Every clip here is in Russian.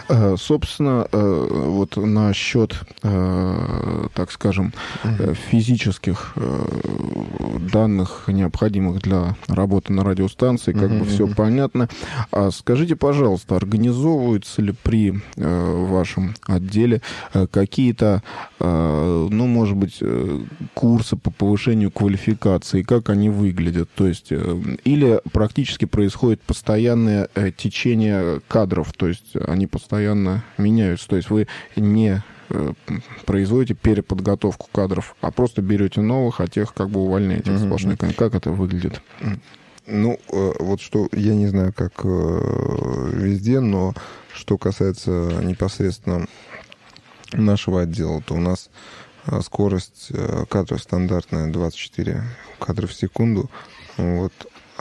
Собственно, вот насчет, так скажем, физических данных, необходимых для работы на радиостанции, как бы все понятно. А скажите, пожалуйста, организовываются ли при вашем отделе какие-то, ну, может быть, курсы по повышению квалификации, как они выглядят? То есть, или практически происходит постоянное течение кадров, то есть они постоянно меняются, то есть вы не производите переподготовку кадров, а просто берете новых, а тех как бы увольняете сплошной. Как это выглядит? Ну, вот что, я не знаю, как везде, но что касается непосредственно нашего отдела, то у нас скорость кадров стандартная 24 кадра в секунду, вот,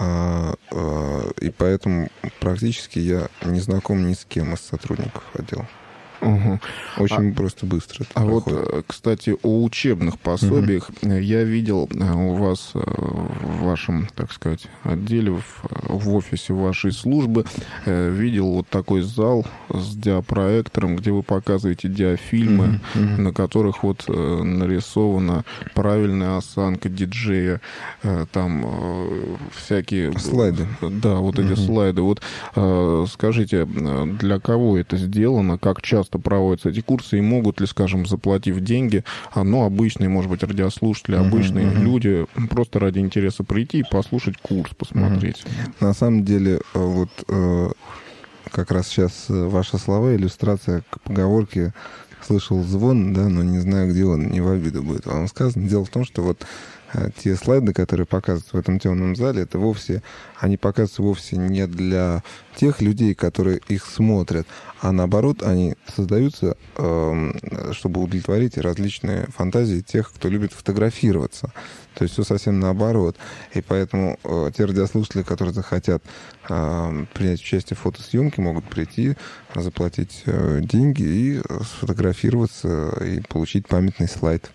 и поэтому практически я не знаком ни с кем из сотрудников отдела. Очень просто быстро. А проходит. Вот, кстати, о учебных пособиях. Я видел у вас в вашем, так сказать, отделе, в офисе вашей службы, видел вот такой зал с диапроектором, где вы показываете диафильмы, на которых вот нарисована правильная осанка диджея, там всякие... Слайды. Да, вот эти слайды. Вот скажите, для кого это сделано, как часто проводятся эти курсы, и могут ли, скажем, заплатив деньги, ну, обычные, может быть, радиослушатели, обычные люди, просто ради интереса прийти и послушать курс, посмотреть? На самом деле, вот как раз сейчас ваши слова, иллюстрация к поговорке «слышал звон, да, но не знаю, где он», не в обиду будет вам сказано. Дело в том, что вот те слайды, которые показываются в этом темном зале, это вовсе, они показываются вовсе не для тех людей, которые их смотрят, а наоборот, они создаются, чтобы удовлетворить различные фантазии тех, кто любит фотографироваться. То есть все совсем наоборот. И поэтому те радиослушатели, которые захотят принять участие в фотосъемке, могут прийти, заплатить деньги и сфотографироваться, и получить памятный слайд.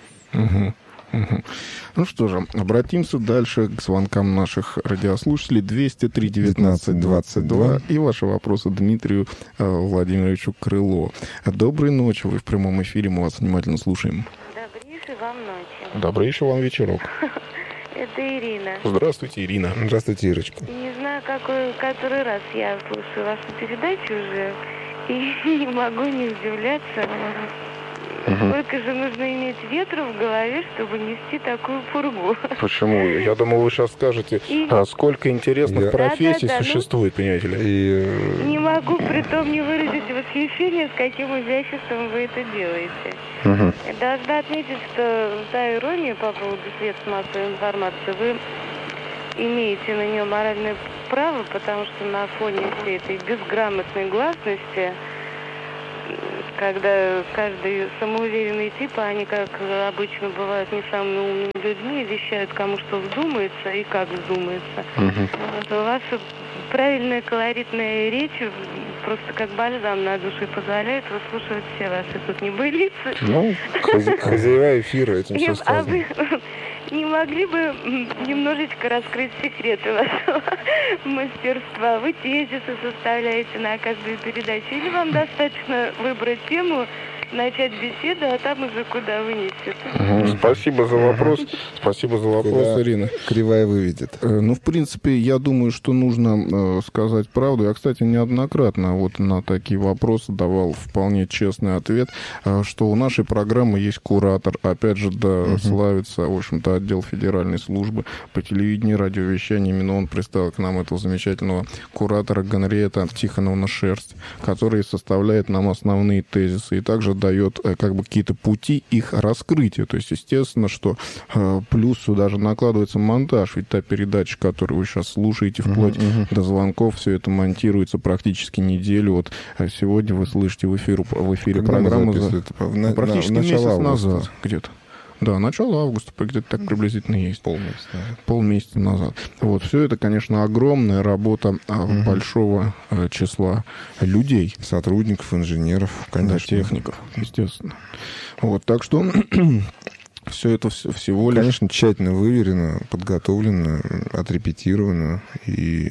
Ну что же, обратимся дальше к звонкам наших радиослушателей. 203-19-22 и ваши вопросы Дмитрию Владимировичу Крылову. Доброй ночи, вы в прямом эфире, мы вас внимательно слушаем. Добрейшей вам ночи. Добрейший вам вечерок. Это Ирина. Здравствуйте, Ирина. Здравствуйте, Ирочка. Не знаю, который раз я слушаю вашу передачу уже, и не могу не удивляться. Сколько же нужно иметь ветра в голове, чтобы нести такую пургу? Почему? Я думал, вы сейчас скажете, сколько интересных профессий существует, понимаете ли? Не могу притом не выразить восхищение, с каким изяществом вы это делаете. Я должна отметить, что за иронию по поводу средств массовой информации вы имеете на нее моральное право, потому что на фоне всей этой безграмотной гласности, когда каждый самоуверенный тип, они, как обычно бывают, не самыми умными людьми, вещают, кому что вздумается и как вздумается. Вот у вас правильная колоритная речь, просто как бальзам на душу, позволяет выслушивать все ваши тут небылицы. Ну, хозяева эфира, этим все сказано. Не могли бы немножечко раскрыть секреты вашего мастерства? Вы тезисы составляете на каждую передачу? Или вам достаточно выбрать тему, начать беседу, а там уже куда вынесет? Спасибо за вопрос. Спасибо за вопрос, Ирина. Кривая выведет. Ну, в принципе, я думаю, что нужно сказать правду. Я, кстати, неоднократно вот на такие вопросы давал вполне честный ответ, что у нашей программы есть куратор. Опять же, да, славится, в общем-то, отдел федеральной службы по телевидению и радиовещанию. Именно он представил к нам этого замечательного куратора Генриетта Тихоновна Шерсть, который составляет нам основные тезисы и также дает как бы какие-то пути их раскрытия. То есть, естественно, что плюс сюда же накладывается монтаж. Ведь та передача, которую вы сейчас слушаете, вплоть до звонков, все это монтируется практически неделю. Вот сегодня вы слышите в эфире программу практически месяц назад где-то. Да, начало августа, где-то так приблизительно есть. Полмесяца назад. Вот, все это, конечно, огромная работа большого числа людей. Сотрудников, инженеров, конечно. Да, техников, естественно. Вот, так что все это всего лишь... Конечно, тщательно выверено, подготовлено, отрепетировано, и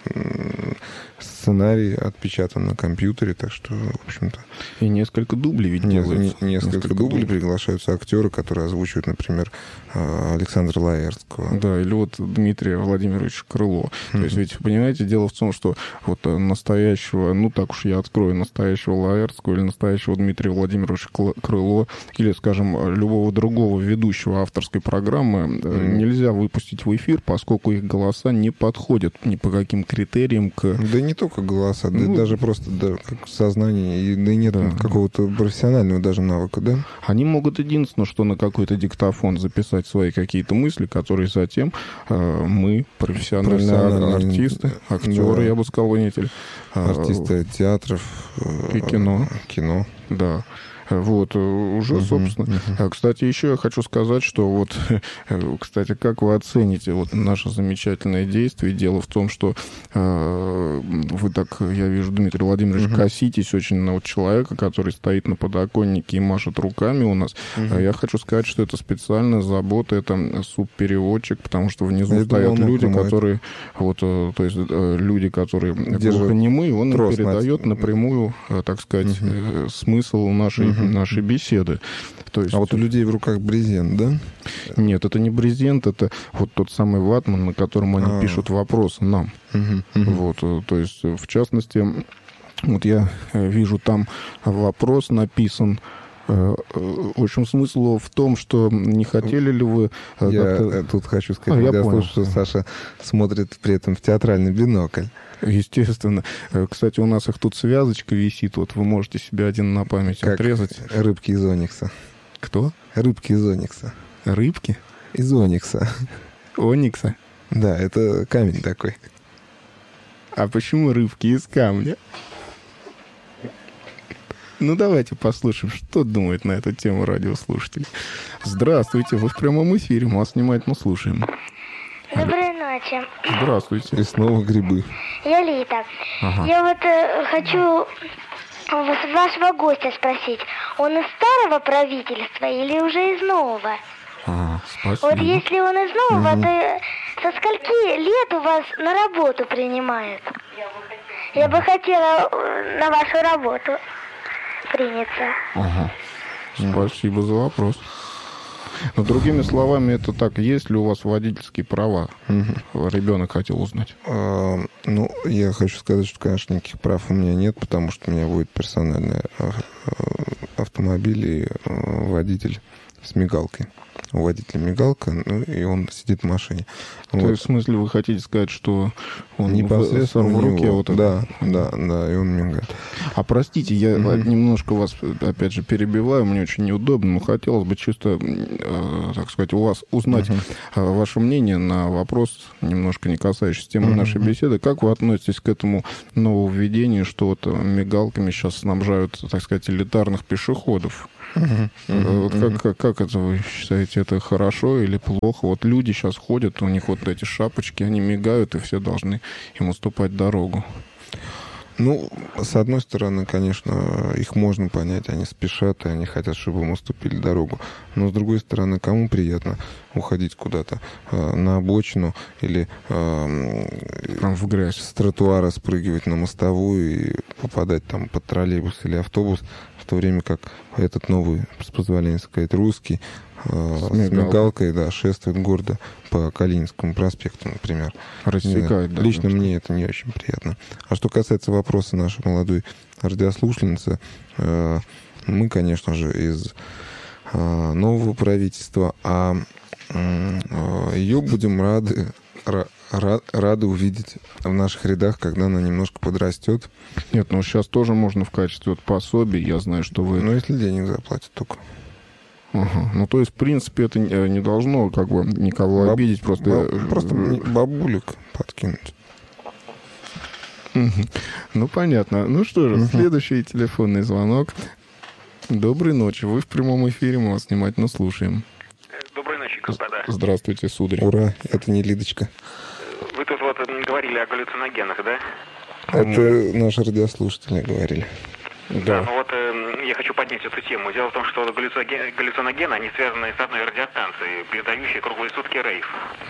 сценарий отпечатан на компьютере, так что, в общем-то... И несколько дублей ведь делается. Несколько дублей, приглашаются актеры, которые озвучивают, например, Александра Лаэртского. Да, или вот Дмитрия Владимировича Крыло. То есть, ведь, понимаете, дело в том, что вот настоящего, ну так уж я открою, настоящего Лаэртского или настоящего Дмитрия Владимировича Крыло, или, скажем, любого другого ведущего авторской программы нельзя выпустить в эфир, поскольку их голоса не подходят ни по каким критериям к... Да не только голоса, да даже просто как сознание, и да и нет какого-то профессионального даже навыка, да? Они могут единственное, что на какой-то диктофон записать свои какие-то мысли, которые затем мы, профессиональные артисты, актеры, я бы сказал, вонители. Артисты театров и кино. Да. Вот, уже, собственно. Кстати, еще я хочу сказать, что вот, кстати, как вы оцените вот наше замечательное действие? Дело в том, что вы так, я вижу, Дмитрий Владимирович, коситесь очень на вот человека, который стоит на подоконнике и машет руками у нас. Я хочу сказать, что это специальная забота, это субпереводчик, потому что внизу стоят люди, которые, вот, то есть люди, которые глухонемые, он им передает напрямую, так сказать, смысл нашей беседы. То есть... А вот у людей в руках брезент, да? Нет, это не брезент, это вот тот самый ватман, на котором они пишут вопросы нам. Вот, то есть, в частности, вот я вижу, там вопрос написан. В общем, смысл в том, что не хотели ли вы... Я тут хочу сказать, я слышу, что Саша смотрит при этом в театральный бинокль. Естественно. Кстати, у нас их тут связочка висит. Вот вы можете себе один на память как отрезать. Рыбки из оникса. Кто? Рыбки из оникса. Рыбки? Из оникса. Оникса? Да, это камень такой. А почему рыбки из камня? Ну, давайте послушаем, что думает на эту тему радиослушатели. Здравствуйте, вы в прямом эфире, мы вас внимательно слушаем. Доброй ночи. Здравствуйте. И снова грибы. Я Лита. Ага. Я вот хочу вашего гостя спросить. Он из старого правительства или уже из нового? Спасибо. Вот если он из нового, то со скольки лет у вас на работу принимают? Я бы хотела на вашу работу приняться. Спасибо за вопрос. Но другими словами, это так, есть ли у вас водительские права? Ребенок хотел узнать. Ну, я хочу сказать, что, конечно, никаких прав у меня нет, потому что у меня будет персональный автомобиль и водитель с мигалкой. У водителя мигалка, ну, и он сидит в машине. То есть, в смысле, вы хотите сказать, что он непосредственно в руке? Вот да, и он мигает. А простите, я немножко вас, опять же, перебиваю, мне очень неудобно, но хотелось бы чисто, так сказать, у вас узнать ваше мнение на вопрос, немножко не касающийся темы нашей беседы. Как вы относитесь к этому нововведению, что вот мигалками сейчас снабжают, так сказать, элитарных пешеходов? Как это вы считаете, это хорошо или плохо? Вот люди сейчас ходят, у них вот эти шапочки, они мигают, и все должны им уступать дорогу. Ну, с одной стороны, конечно, их можно понять, они спешат, и они хотят, чтобы им уступили дорогу. Но, с другой стороны, кому приятно уходить куда-то на обочину или прям в грязь, с тротуара спрыгивать на мостовую и попадать там под троллейбус или автобус, в то время как этот новый, с позволения сказать, русский, с мигалкой, да, шествует гордо по Калининскому проспекту, например. Рассекает, да. Лично мне это не очень приятно. А что касается вопроса нашей молодой радиослушательницы, мы, конечно же, из нового правительства, а ее будем рады увидеть в наших рядах, когда она немножко подрастет. Нет, ну сейчас тоже можно в качестве пособий, я знаю, что вы... Ну, если денег заплатят только. Ну, то есть, в принципе, это не должно как бы никого обидеть, просто бабулек подкинуть. Ну, понятно. Ну что же, следующий телефонный звонок. Доброй ночи, вы в прямом эфире, мы вас внимательно слушаем. Доброй ночи, господа. Здравствуйте, сударь. Ура, это не Лидочка. Вы тут вот говорили о галлюциногенах, да? Это наши радиослушатели говорили. Да, ну вот я хочу поднять эту тему. Дело в том, что галлюциногены, они связаны с одной радиостанцией, передающей круглые сутки рейв.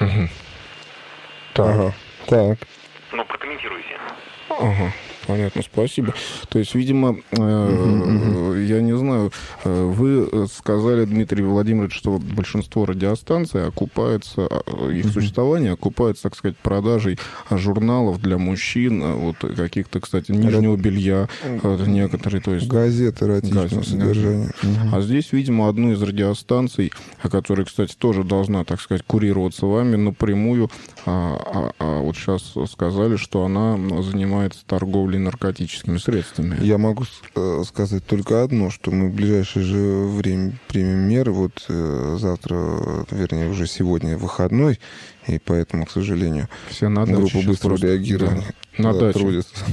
Так. Ну, прокомментируйте. Ага, понятно, спасибо. То есть, видимо, я не знаю, вы сказали, Дмитрий Владимирович, что большинство радиостанций окупается, их существование окупается, так сказать, продажей журналов для мужчин, вот каких-то, кстати, нижнего белья, некоторые, то есть... Газеты эротичного содержания. А здесь, видимо, одну из радиостанций, которая, кстати, тоже должна, так сказать, курироваться вами напрямую, вот сейчас сказали, что она занимается торговлей наркотическими средствами. Я могу сказать только одно, что мы в ближайшее же время примем меры. Вот завтра, вернее, уже сегодня выходной, и поэтому, к сожалению, все на группа быстрого реагирования на даче. трудится.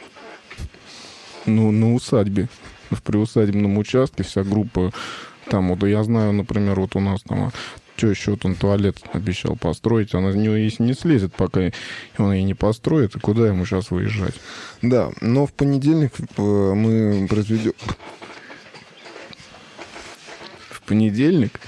Ну, на усадьбе, в приусадебном участке вся группа. Там, вот я знаю, например, вот у нас там теща, вот он туалет обещал построить, она на него если не слезет, пока он ее не построит, и куда ему сейчас выезжать? Да, но в понедельник мы произведем... В понедельник?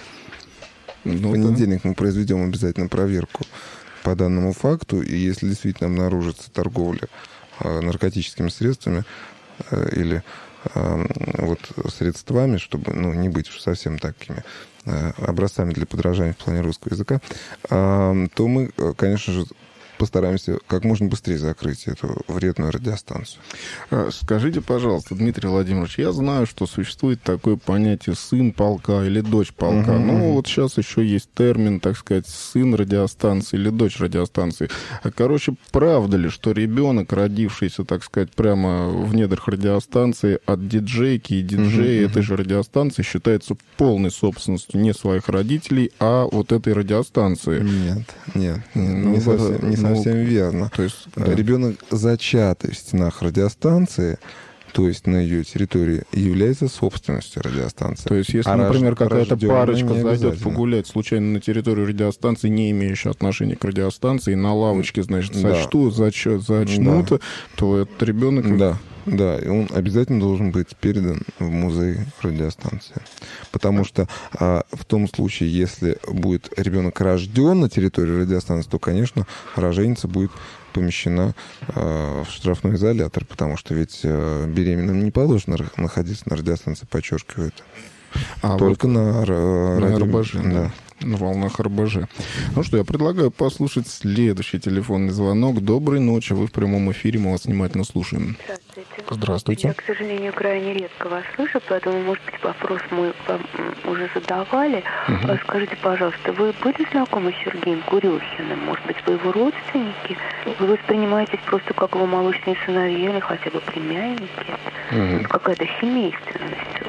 В понедельник мы произведем обязательно проверку по данному факту, и если действительно обнаружится торговля наркотическими средствами или вот средствами, чтобы не быть уж совсем такими образцами для подражания в плане русского языка, то мы, конечно же, постараемся как можно быстрее закрыть эту вредную радиостанцию. Скажите, пожалуйста, Дмитрий Владимирович, я знаю, что существует такое понятие сын полка или дочь полка. Ну, вот сейчас еще есть термин, так сказать, сын радиостанции или дочь радиостанции. Короче, правда ли, что ребенок, родившийся, так сказать, прямо в недрах радиостанции, от диджейки и диджея этой же радиостанции считается полной собственностью не своих родителей, а вот этой радиостанции? Нет, не совсем верно. То есть, ребенок, зачатый в стенах радиостанции, то есть на ее территории, является собственностью радиостанции. То есть, если, например, какая-то парочка зайдет погулять случайно на территорию радиостанции, не имеющей отношения к радиостанции, на лавочке, значит, зачнут, то этот ребенок... Да, и он обязательно должен быть передан в музей радиостанции. Потому что в том случае, если будет ребенок рожден на территории радиостанции, то, конечно, роженица будет помещена в штрафной изолятор, потому что ведь беременным не положено находиться на радиостанции, подчеркиваю это. Только вот на РБЖ, да. На волнах РБЖ. Ну что, я предлагаю послушать следующий телефонный звонок. Доброй ночи, вы в прямом эфире, мы вас внимательно слушаем. Здравствуйте. Я, к сожалению, крайне редко вас слышу, поэтому, может быть, вопрос мы вам уже задавали. Скажите, пожалуйста, вы были знакомы с Сергеем Курехиным? Может быть, вы его родственники? Вы воспринимаетесь просто как его молочные сыновья или хотя бы племянники? Какая-то семейственность.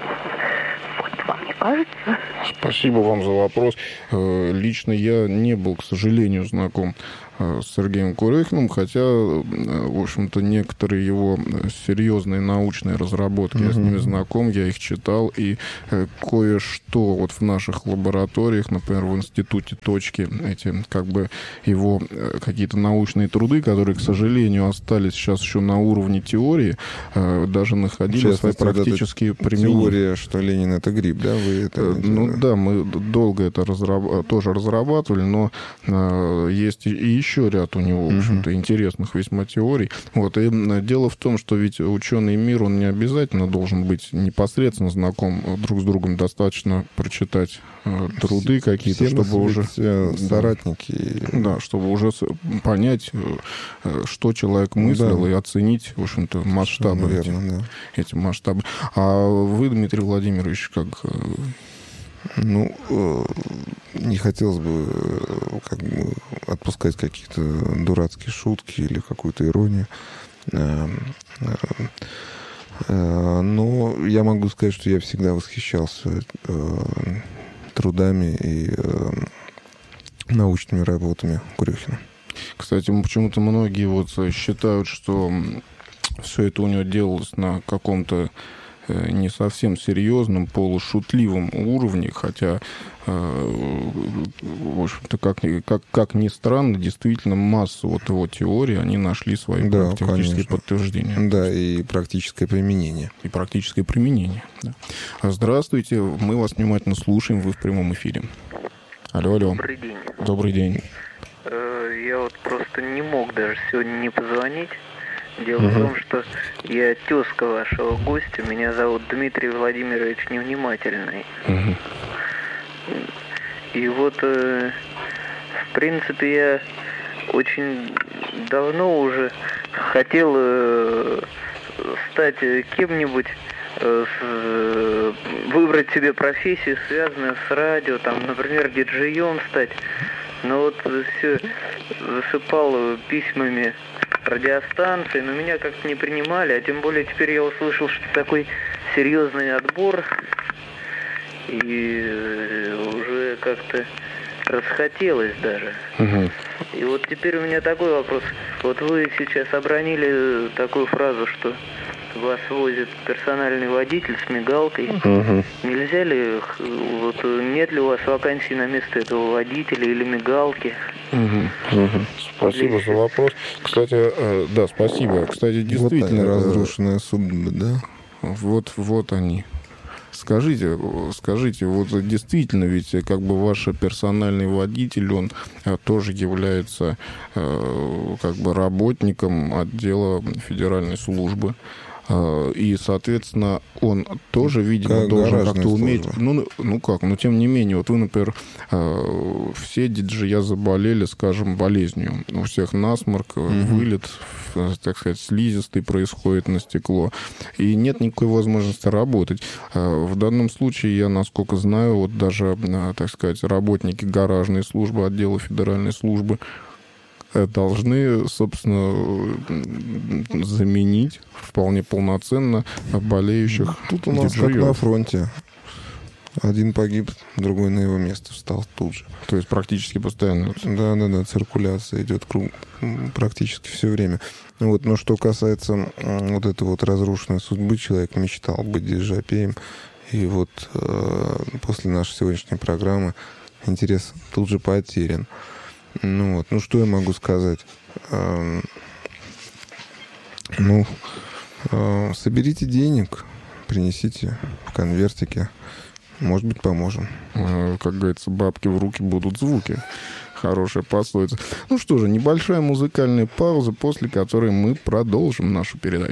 Вот вам не кажется? Спасибо вам за вопрос. Лично я не был, к сожалению, знаком с Сергеем Курехиным, хотя, в общем-то, некоторые его серьезные научные разработки, я с ними знаком, я их читал, и кое-что вот в наших лабораториях, например, в институте точки, эти, как бы, его какие-то научные труды, которые, к сожалению, остались сейчас еще на уровне теории, даже находили свои практические применения. Теория, что Ленин — это гриб, да? Вы это да, мы долго это тоже разрабатывали, но есть и еще ряд у него, в общем-то, интересных весьма теорий. Вот. И дело в том, что ведь ученый мир, он не обязательно должен быть непосредственно знаком друг с другом. Достаточно прочитать труды какие-то, чтобы уже... соратники. Да, чтобы уже понять, что человек мыслил, и оценить, в общем-то, масштабы эти масштабы. А вы, Дмитрий Владимирович, как... не хотелось бы отпускать какие-то дурацкие шутки или какую-то иронию. Но я могу сказать, что я всегда восхищался трудами и научными работами Курехина. Кстати, почему-то многие вот считают, что все это у него делалось на каком-то не совсем серьезном, полушутливом уровне, хотя, в общем-то, как ни странно, действительно масса вот его теорий, они нашли свои практические подтверждения. Да, и практическое применение. И практическое применение, да. Здравствуйте, мы вас внимательно слушаем, вы в прямом эфире. Алло. Добрый день. Добрый день. Я вот просто не мог даже сегодня не позвонить. Дело в том, что я тезка вашего гостя, меня зовут Дмитрий Владимирович Невнимательный. И вот, в принципе, я очень давно уже хотел стать кем-нибудь, выбрать себе профессию, связанную с радио, там, например, диджеем стать. Но вот все засыпал письмами радиостанции, но меня как-то не принимали, а тем более теперь я услышал, что такой серьезный отбор, и уже как-то расхотелось даже. И вот теперь у меня такой вопрос. Вот вы сейчас обронили такую фразу, что вас возит персональный водитель с мигалкой. Нельзя ли, вот нет ли у вас вакансий на место этого водителя или мигалки? Спасибо за вопрос. Кстати, да, спасибо. Кстати, действительно... Вот разрушенная судьба, да? Вот они. Скажите, вот действительно, ведь как бы ваш персональный водитель, он тоже является как бы работником отдела федеральной службы. И, соответственно, он тоже, видимо, должен как-то уметь... Но тем не менее, вот вы, например, все диджея заболели, скажем, болезнью. У всех насморк, вылет, так сказать, слизистый происходит на стекло. И нет никакой возможности работать. В данном случае, я, насколько знаю, вот даже, так сказать, работники гаражной службы, отдела федеральной службы, должны, собственно, заменить вполне полноценно болеющих. Тут у нас как на фронте. Один погиб, другой на его место встал тут же. То есть практически постоянно. Да, циркуляция идет практически все время. Вот, но что касается вот этой вот разрушенной судьбы, человек мечтал быть диджеем, и вот после нашей сегодняшней программы интерес тут же потерян. Ну что я могу сказать? Соберите денег, принесите в конвертике. Может быть, поможем. Как говорится, бабки в руки будут звуки. Хорошая пословица. Ну что же, небольшая музыкальная пауза, после которой мы продолжим нашу передачу.